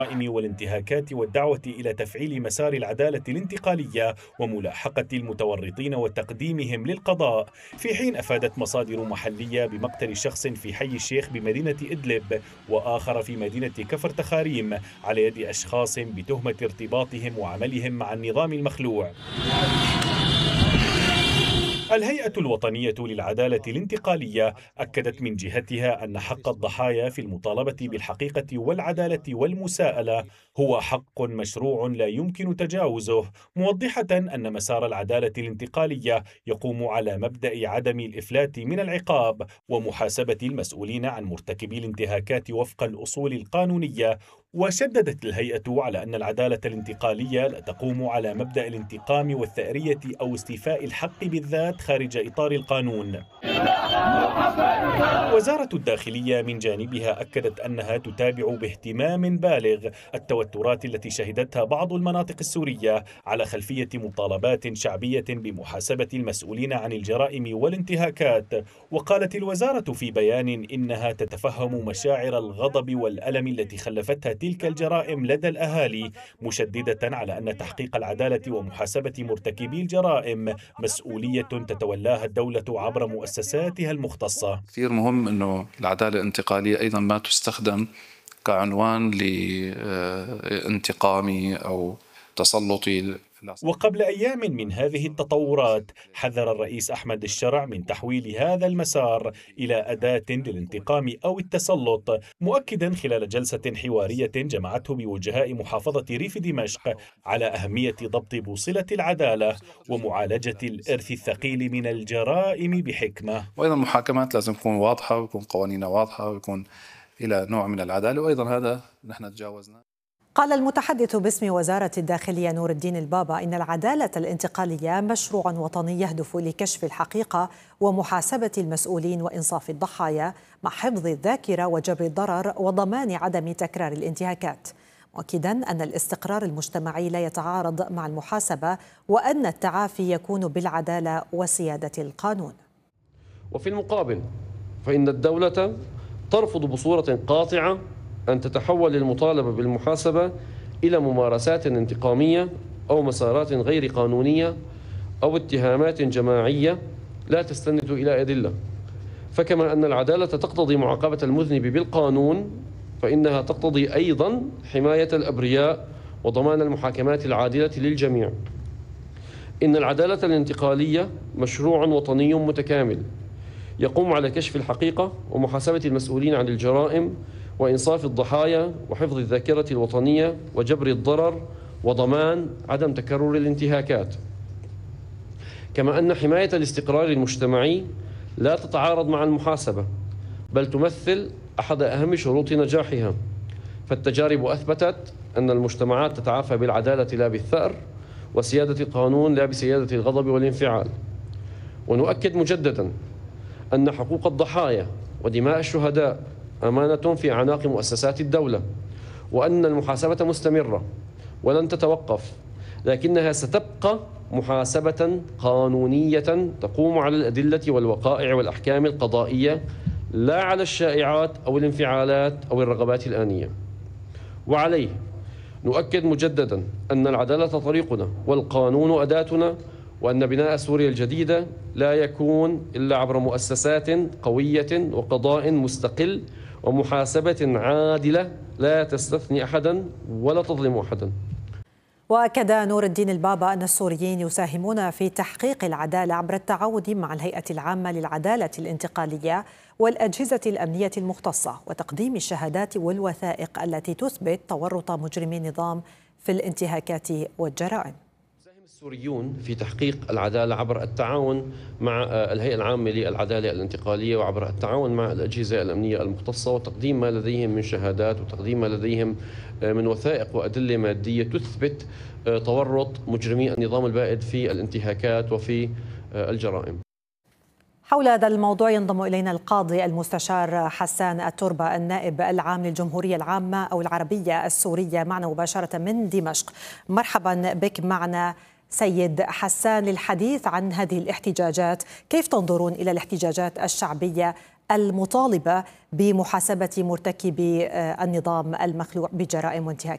الجرائم والانتهاكات والدعوة إلى تفعيل مسار العدالة الانتقالية وملاحقة المتورطين وتقديمهم للقضاء، في حين أفادت مصادر محلية بمقتل شخص في حي الشيخ بمدينة إدلب وآخر في مدينة كفر تخاريم على يد أشخاص بتهمة ارتباطهم وعملهم مع النظام المخلوع. الهيئة الوطنية للعدالة الانتقالية أكدت من جهتها أن حق الضحايا في المطالبة بالحقيقة والعدالة والمساءلة هو حق مشروع لا يمكن تجاوزه، موضحة أن مسار العدالة الانتقالية يقوم على مبدأ عدم الإفلات من العقاب ومحاسبة المسؤولين عن مرتكبي الانتهاكات وفق الأصول القانونية. وشددت الهيئة على أن العدالة الانتقالية لا تقوم على مبدأ الانتقام والثأرية أو استيفاء الحق بالذات خارج إطار القانون. وزارة الداخلية من جانبها أكدت أنها تتابع باهتمام بالغ التوترات التي شهدتها بعض المناطق السورية على خلفية مطالبات شعبية بمحاسبة المسؤولين عن الجرائم والانتهاكات. وقالت الوزارة في بيان إنها تتفهم مشاعر الغضب والألم التي خلفتها تلك الجرائم لدى الأهالي، مشددة على أن تحقيق العدالة ومحاسبة مرتكبي الجرائم مسؤولية تتولاها الدولة عبر مؤسساتها المختصة. كثير مهم أنه العدالة الانتقالية أيضا ما تستخدم كعنوان لانتقامي أو تسلطي. وقبل أيام من هذه التطورات حذر الرئيس أحمد الشرع من تحويل هذا المسار إلى أداة للانتقام أو التسلط، مؤكدا خلال جلسة حوارية جمعته بوجهاء محافظة ريف دمشق على أهمية ضبط بوصلة العدالة ومعالجة الإرث الثقيل من الجرائم بحكمة. وأيضا المحاكمات لازم تكون واضحة ويكون قوانينها واضحة ويكون إلى نوع من العدالة، وأيضا هذا نحن تجاوزنا. قال المتحدث باسم وزارة الداخلية نور الدين البابا إن العدالة الانتقالية مشروع وطني يهدف لكشف الحقيقة ومحاسبة المسؤولين وإنصاف الضحايا مع حفظ الذاكرة وجبر الضرر وضمان عدم تكرار الانتهاكات، مؤكدا أن الاستقرار المجتمعي لا يتعارض مع المحاسبة وأن التعافي يكون بالعدالة وسيادة القانون. وفي المقابل فإن الدولة ترفض بصورة قاطعة أن تتحول المطالبة بالمحاسبة إلى ممارسات انتقامية أو مسارات غير قانونية أو اتهامات جماعية لا تستند إلى أدلة. فكما أن العدالة تقتضي معاقبة المذنب بالقانون، فإنها تقتضي أيضا حماية الأبرياء وضمان المحاكمات العادلة للجميع. إن العدالة الانتقالية مشروع وطني متكامل يقوم على كشف الحقيقة ومحاسبة المسؤولين عن الجرائم وإنصاف الضحايا وحفظ الذاكرة الوطنية وجبر الضرر وضمان عدم تكرر الانتهاكات. كما أن حماية الاستقرار المجتمعي لا تتعارض مع المحاسبة، بل تمثل أحد أهم شروط نجاحها، فالتجارب أثبتت أن المجتمعات تتعافى بالعدالة لا بالثأر، وسيادة القانون لا بسيادة الغضب والانفعال. ونؤكد مجددا أن حقوق الضحايا ودماء الشهداء أمانة في أعناق مؤسسات الدولة، وأن المحاسبة مستمرة ولن تتوقف، لكنها ستبقى محاسبة قانونية تقوم على الأدلة والوقائع والأحكام القضائية، لا على الشائعات أو الانفعالات أو الرغبات الآنية. وعليه نؤكد مجددا أن العدالة طريقنا والقانون أداتنا، وأن بناء سوريا الجديدة لا يكون إلا عبر مؤسسات قوية وقضاء مستقل ومحاسبة عادلة لا تستثني أحدا ولا تظلم أحدا. وأكد نور الدين البابا أن السوريين يساهمون في تحقيق العدالة عبر التعاون مع الهيئة العامة للعدالة الانتقالية والأجهزة الأمنية المختصة وتقديم الشهادات والوثائق التي تثبت تورط مجرمي النظام في الانتهاكات والجرائم. السوريون في تحقيق العدالة عبر التعاون مع الهيئة العامة للعدالة الانتقالية وعبر التعاون مع الأجهزة الأمنية المختصة وتقديم ما لديهم من شهادات وتقديم ما لديهم من وثائق وأدلة مادية تثبت تورط مجرمي النظام البائد في الانتهاكات وفي الجرائم. حول هذا الموضوع ينضم إلينا القاضي المستشار حسان التربة النائب العام للجمهورية العامة أو العربية السورية معنا مباشرة من دمشق. مرحبا بك معنا سيد حسان للحديث عن هذه الاحتجاجات. كيف تنظرون إلى الاحتجاجات الشعبية المطالبة بمحاسبة مرتكبي النظام المخلوع بجرائم وانتهاكات؟